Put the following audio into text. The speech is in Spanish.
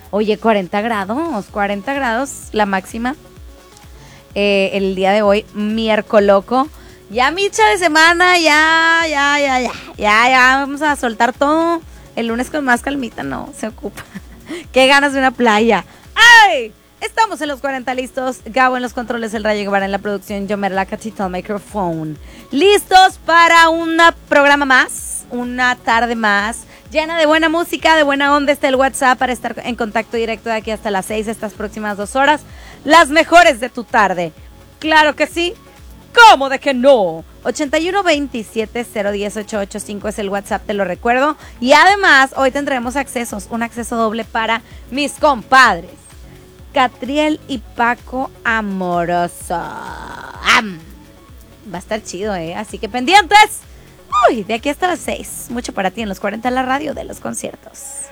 Oye, 40 grados la máxima. El día de hoy, miércoles. Ya micha de semana, ya, vamos a soltar todo. El lunes con más calmita, no, se ocupa. Qué ganas de una playa. ¡Ay! Estamos en los 40 listos. Gabo en los controles, el Rayo Guevara en la producción, yo la Catita al micrófono. Listos para un programa más, una tarde más, llena de buena música, de buena onda. Está el WhatsApp para estar en contacto directo de aquí hasta las 6, estas próximas 2 horas. Las mejores de tu tarde. Claro que sí. ¿Cómo de que no? 8127-010-885 es el WhatsApp, te lo recuerdo. Y además, hoy tendremos un acceso doble para mis compadres Catriel y Paco Amoroso. Va a estar chido, así que pendientes. Uy, de aquí hasta las 6. Mucho para ti en los 40 en la radio de los conciertos.